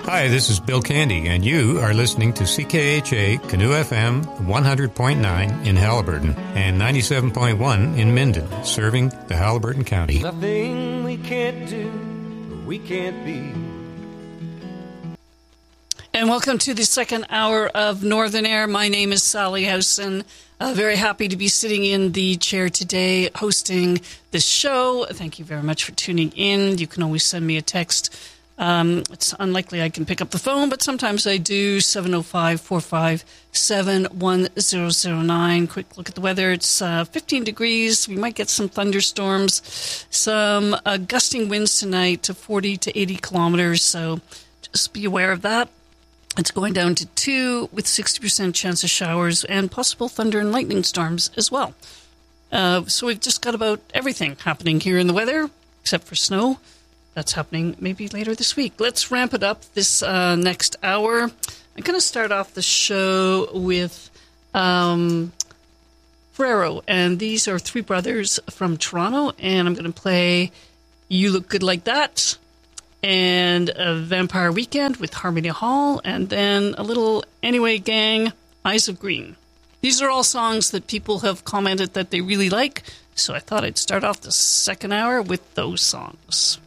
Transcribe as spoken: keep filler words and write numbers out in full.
Hi, this is Bill Candy, and you are listening to C K H A Canoe F M one hundred point nine in Haliburton and ninety-seven point one in Minden, serving the Haliburton County. Nothing we can't do, we can't be. And welcome to the second hour of Northern Air. My name is Sally Howson. Uh, very happy to be sitting in the chair today, hosting this show. Thank you very much for tuning in. You can always send me a text. Um, it's unlikely I can pick up the phone, but sometimes I do. seven oh five, four five seven, one oh oh nine. Quick look at the weather. It's uh, fifteen degrees. We might get some thunderstorms, some uh, gusting winds tonight to forty to eighty kilometers. So just be aware of that. It's going down to two with sixty percent chance of showers and possible thunder and lightning storms as well. Uh, so we've just got about everything happening here in the weather, except for snow. That's happening maybe later this week. Let's ramp it up this uh, next hour. I'm going to start off the show with um, Ferrero, and these are three brothers from Toronto, and I'm going to play You Look Good Like That, and a Vampire Weekend with Harmony Hall, and then a little Anyway Gang, Eyes of Green. These are all songs that people have commented that they really like, so I thought I'd start off the second hour with those songs.